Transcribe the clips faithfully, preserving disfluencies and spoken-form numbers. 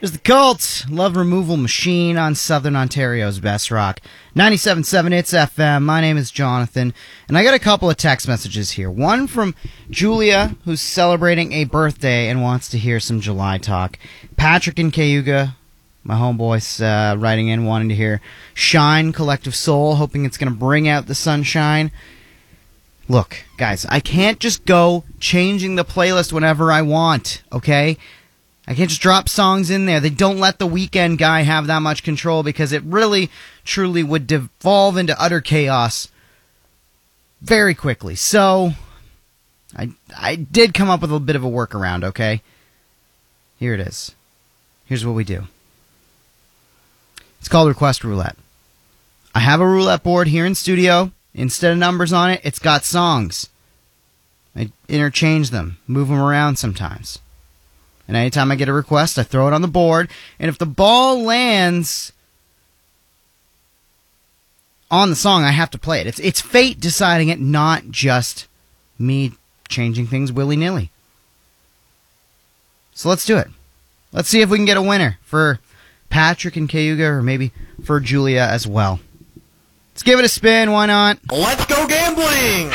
There's the Cult, Love Removal Machine on Southern Ontario's Best Rock. ninety-seven point seven It's F M. My name is Jonathan, and I got a couple of text messages here. One from Julia, who's celebrating a birthday and wants to hear some July talk. Patrick in Cayuga, my homeboys, uh, writing in, wanting to hear Shine, Collective Soul, hoping it's going to bring out the sunshine. Look, guys, I can't just go changing the playlist whenever I want, okay? I can't just drop songs in there. They don't let the weekend guy have that much control because it really, truly would devolve into utter chaos very quickly. So, I I did come up with a bit of a workaround, okay? Here it is. Here's what we do. It's called Request Roulette. I have a roulette board here in studio. Instead of numbers on it, it's got songs. I interchange them, move them around sometimes. And anytime I get a request, I throw it on the board. And if the ball lands on the song, I have to play it. It's it's fate deciding it, not just me changing things willy-nilly. So let's do it. Let's see if we can get a winner for Patrick and Cayuga, or maybe for Julia as well. Let's give it a spin, why not? Let's go gambling!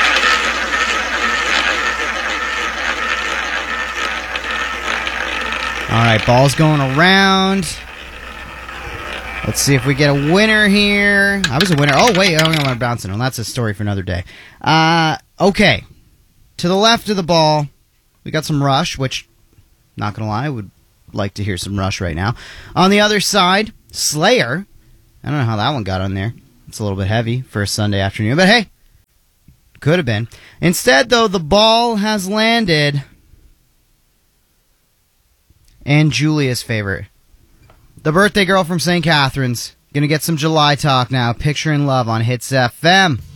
All right, ball's going around. Let's see if we get a winner here. I was a winner. Oh, wait, I don't know what I'm bouncing on. That's a story for another day. Uh, okay. To the left of the ball, we got some Rush, which, not going to lie, I would like to hear some Rush right now. On the other side, Slayer. I don't know how that one got on there. It's a little bit heavy for a Sunday afternoon, but hey, could have been. Instead, though, the ball has landed... and Julia's favorite, the birthday girl from Saint Catharines. Gonna get some July talk now. Picture in Love on Hits F M.